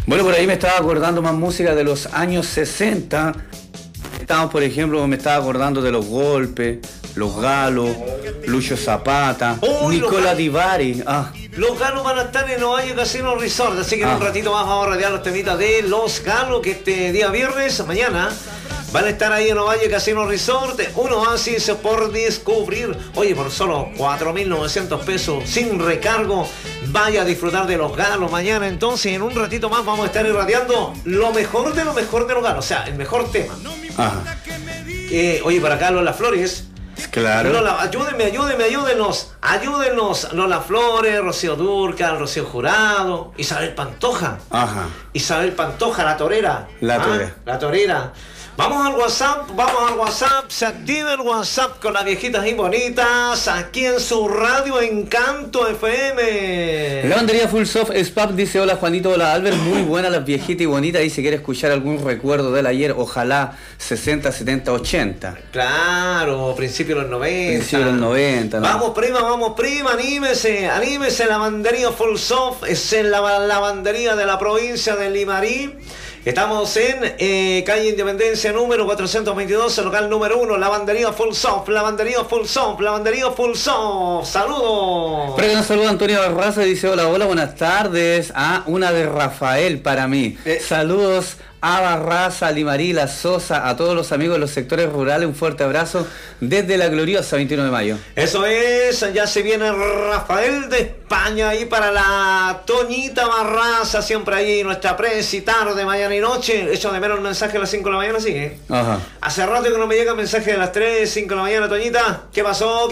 Bueno, por ahí me estaba acordando más música de los años 60. Estamos, por ejemplo, me estaba acordando de Los Golpes, Los Galos, Lucho Zapata, Nicola Di Bari. Los Galos van a estar en Ovalle Casino Resort, así que en un ratito más vamos a radiar los temitas de Los Galos, que este día viernes, mañana, van a estar ahí en Ovalle Casino Resort. Un oasis por descubrir. Oye, por solo 4.900 pesos, sin recargo, vaya a disfrutar de Los Galos mañana. Entonces, en un ratito más vamos a estar irradiando lo mejor de Los Galos, o sea, el mejor tema. Oye, para Carlos Las Flores. Claro. Lola, ayúdenos. Lola Flores, Rocío Dúrcal, Rocío Jurado, Isabel Pantoja. Isabel Pantoja, la torera. La torera. Vamos al WhatsApp, se activa el WhatsApp con las viejitas y bonitas, aquí en su radio Encanto FM. Lavandería Full Soft Spap dice: hola Juanito, hola Albert, muy buena las viejitas y bonitas, y si quiere escuchar algún recuerdo del ayer, ojalá 60, 70, 80. Claro, principio de los 90. ¿no? Vamos prima, anímese, Lavandería Full Soft, es en la lavandería de la provincia de Limarí. Estamos en calle Independencia número 422, local número 1, Lavandería Full Soft. ¡Saludos! Pero que nos saluda Antonio Barraza, dice: hola, buenas tardes. Una de Rafael para mí. Saludos a Barraza, a Limarí, La Sosa, a todos los amigos de los sectores rurales, un fuerte abrazo desde la gloriosa 21 de mayo. Eso es, ya se viene Rafael de España ahí para la Toñita Barraza, siempre ahí nuestra presi, tarde, mañana y noche. Echo de menos el mensaje a las 5 de la mañana, sí, ¿eh? Hace rato que no me llega el mensaje de las 3, 5 de la mañana, Toñita. ¿Qué pasó?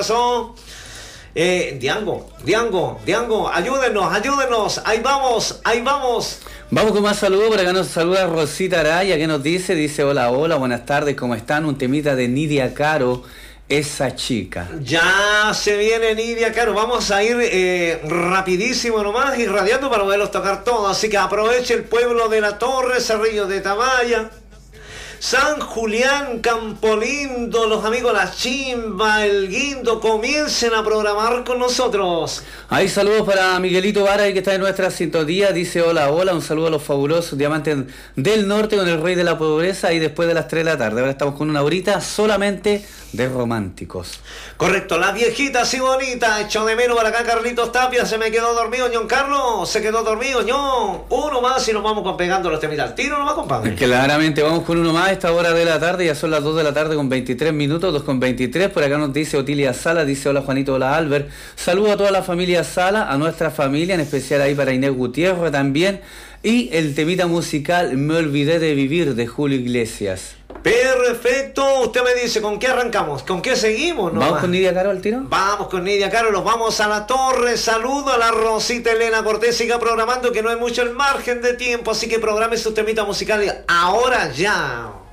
Diango, ayúdenos, ahí vamos. Vamos con más saludos. Por acá nos saluda Rosita Araya, que nos dice: hola, buenas tardes, ¿cómo están? Un temita de Nidia Caro, esa chica. Ya se viene Nidia Caro, vamos a ir rapidísimo nomás, irradiando para poderlos tocar todos, así que aproveche el pueblo de La Torre, Cerrillo de Tamaya, San Julián, Campolindo, los amigos La Chimba, El Guindo, comiencen a programar con nosotros. Hay saludos para Miguelito Vara, que está en nuestra sintonía, dice: hola, un saludo a los fabulosos Diamantes del Norte con el Rey de la Pobreza, y después de las 3 de la tarde. Ahora estamos con una horita solamente de románticos. Correcto, las viejitas y bonitas. Echo de menos para acá Carlitos Tapia, se me quedó dormido Ñon Carlos, se quedó dormido Ñon. Uno más y nos vamos pegando los temitas al tiro nomás, compadre. Claramente, vamos con uno más a esta hora de la tarde, ya son las 2 de la tarde con 23 minutos, 2 con 23. Por acá nos dice Otilia Sala, dice: hola Juanito, hola Albert. Saludo a toda la familia Sala, a nuestra familia, en especial ahí para Inés Gutiérrez también. Y el temita musical Me Olvidé de Vivir, de Julio Iglesias. Perfecto, usted me dice, ¿con qué arrancamos? ¿Con qué seguimos? ¿Vamos con Nidia Caro al tiro? Vamos con Nidia Caro, nos vamos a La Torre. Saludo a la Rosita Elena Cortés, siga programando, que no hay mucho el margen de tiempo, así que programe su temita musical ahora ya.